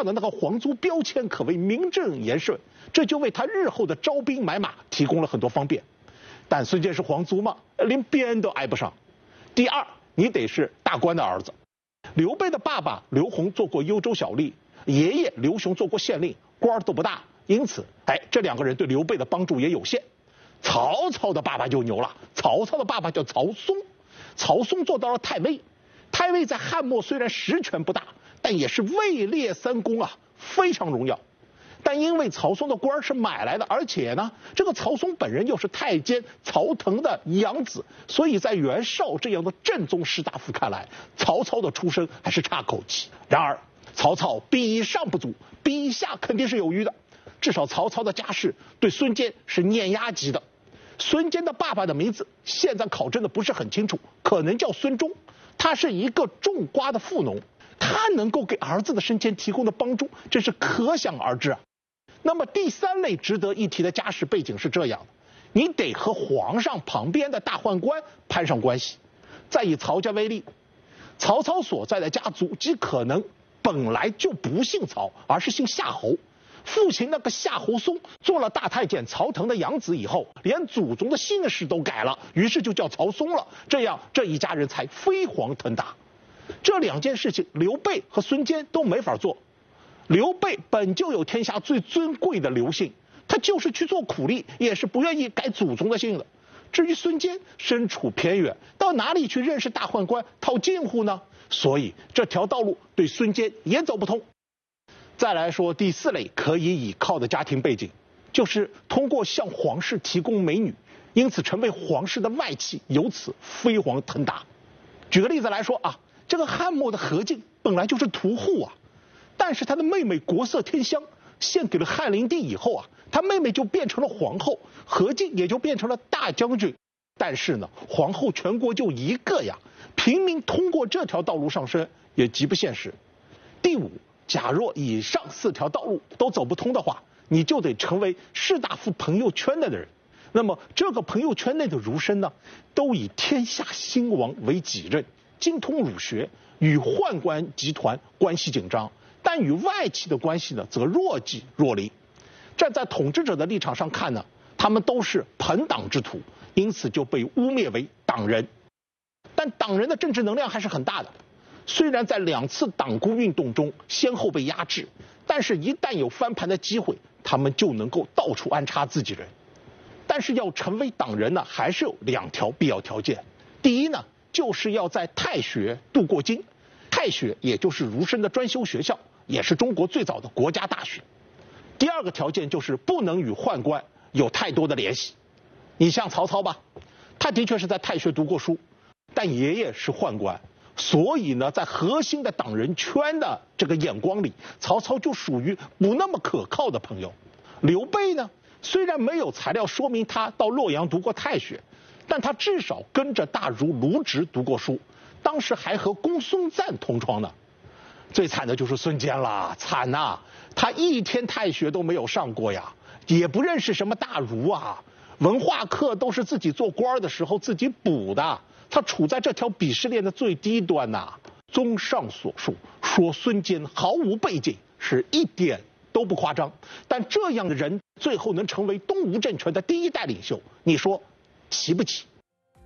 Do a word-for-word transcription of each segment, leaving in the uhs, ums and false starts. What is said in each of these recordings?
上的那个皇族标签可谓名正言顺，这就为他日后的招兵买马提供了很多方便。但孙坚是皇族吗？连边都挨不上。第二，你得是大官的儿子。刘备的爸爸刘宏做过幽州小吏，爷爷刘雄做过县令，官都不大，因此，哎，这两个人对刘备的帮助也有限。曹操的爸爸就牛了，曹操的爸爸叫曹嵩，曹嵩做到了太尉。太尉在汉末虽然实权不大，但也是位列三公啊，非常荣耀。但因为曹嵩的官是买来的，而且呢，这个曹嵩本人又是太监曹腾的养子，所以在袁绍这样的正宗士大夫看来，曹操的出身还是差口气。然而，曹操比上不足，比下肯定是有余的。至少曹操的家世对孙坚是碾压级的。孙坚的爸爸的名字现在考证的不是很清楚，可能叫孙忠。他是一个种瓜的富农，他能够给儿子的升迁提供的帮助，真是可想而知啊。那么第三类值得一提的家世背景是这样的：你得和皇上旁边的大宦官攀上关系。再以曹家为例，曹操所在的家族极可能本来就不姓曹，而是姓夏侯。父亲那个夏侯嵩做了大太监曹腾的养子以后，连祖宗的姓氏都改了，于是就叫曹嵩了。这样这一家人才飞黄腾达。这两件事情，刘备和孙坚都没法做。刘备本就有天下最尊贵的刘姓，他就是去做苦力，也是不愿意改祖宗的姓的。至于孙坚身处偏远，到哪里去认识大宦官套近乎呢？所以这条道路对孙坚也走不通。再来说第四类可以倚靠的家庭背景，就是通过向皇室提供美女，因此成为皇室的外戚，由此飞黄腾达。举个例子来说啊，这个汉末的何进本来就是屠户啊，但是他的妹妹国色天香献给了汉灵帝以后啊，他妹妹就变成了皇后，何进也就变成了大将军。但是呢，皇后全国就一个呀，平民通过这条道路上升也极不现实。第五，假若以上四条道路都走不通的话，你就得成为士大夫朋友圈内的人。那么这个朋友圈内的儒生呢，都以天下兴亡为己任，精通儒学，与宦官集团关系紧张，但与外戚的关系呢，则若即若离。站在统治者的立场上看呢，他们都是朋党之徒，因此就被污蔑为党人。但党人的政治能量还是很大的。虽然在两次党锢运动中先后被压制，但是一旦有翻盘的机会，他们就能够到处安插自己人。但是要成为党人呢，还是有两条必要条件。第一呢，就是要在太学镀过金。太学也就是儒生的专修学校，也是中国最早的国家大学。第二个条件就是不能与宦官有太多的联系。你像曹操吧，他的确是在太学读过书，但爷爷是宦官，所以呢，在核心的党人圈的这个眼光里，曹操就属于不那么可靠的朋友。刘备呢，虽然没有材料说明他到洛阳读过太学，但他至少跟着大儒卢植读过书，当时还和公孙瓒同窗呢。最惨的就是孙坚了，惨呐、啊！他一天太学都没有上过呀，也不认识什么大儒啊，文化课都是自己做官的时候自己补的。他处在这条鄙视链的最低端呐、啊。综上所述，说孙坚毫无背景是一点都不夸张。但这样的人最后能成为东吴政权的第一代领袖，你说奇不奇？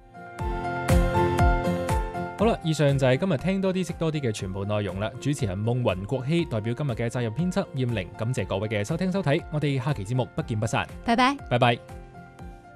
好啦，以上就係今日聽多啲識多啲嘅全部內容啦。主持人夢雲國希代表今日嘅責任編輯燕玲，感謝各位嘅收聽收睇，我哋下期節目不見不散。 拜拜， 拜拜。